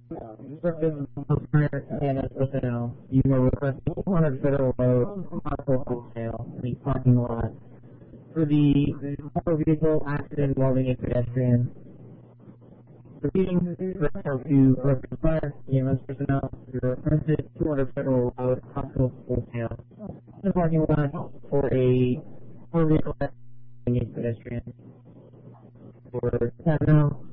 And personnel, you may request 200 Federal Road, hospital wholesale, in the parking lot for the motor vehicle accident involving a pedestrian. Repeating, reference to Rutgers Fire, EMS personnel, you requested 200 Federal Road, hospital wholesale, in the parking lot for a motor vehicle accident involving a pedestrian. For Kavanaugh,